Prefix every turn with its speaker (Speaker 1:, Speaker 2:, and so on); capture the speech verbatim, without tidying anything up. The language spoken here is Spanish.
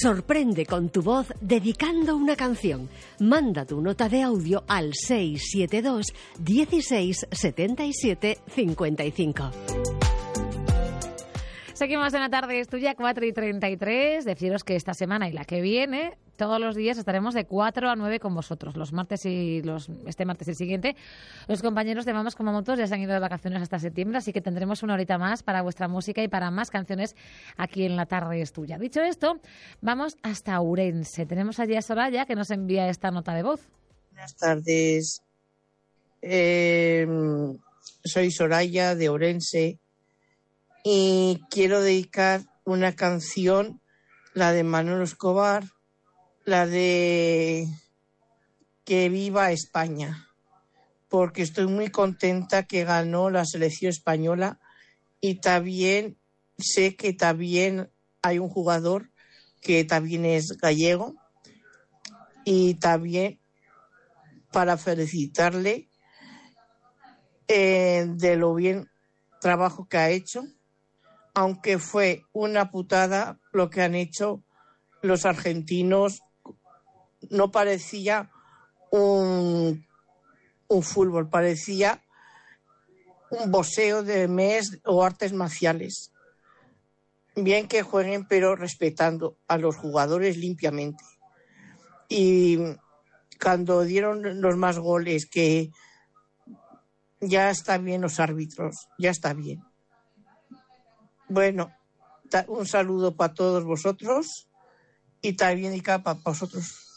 Speaker 1: Sorprende con tu voz dedicando una canción. Manda tu nota de audio al seis siete dos, dieciséis, setenta y siete, cincuenta y cinco.
Speaker 2: Seguimos en la tarde, es tuya, cuatro y treinta y tres. Deciros que esta semana y la que viene, todos los días estaremos de cuatro a nueve con vosotros. Los martes y los este martes y el siguiente, los compañeros de Mamas como Motos ya se han ido de vacaciones hasta septiembre, así que tendremos una horita más para vuestra música y para más canciones aquí en La Tarde es Tuya. Dicho esto, vamos hasta Ourense. Tenemos allí a Soraya, que nos envía esta nota de voz.
Speaker 3: Buenas tardes. Eh, soy Soraya de Ourense. Y quiero dedicar una canción, la de Manolo Escobar, la de Que viva España, porque estoy muy contenta que ganó la selección española y también sé que también hay un jugador que también es gallego y también para felicitarle eh, de lo bien trabajo que ha hecho. Aunque fue una putada lo que han hecho los argentinos, no parecía un, un fútbol, parecía un boxeo de mes o artes marciales. Bien que jueguen, pero respetando a los jugadores limpiamente. Y cuando dieron los más goles, que ya está bien los árbitros, ya está bien. Bueno, un saludo para todos vosotros y también para vosotros.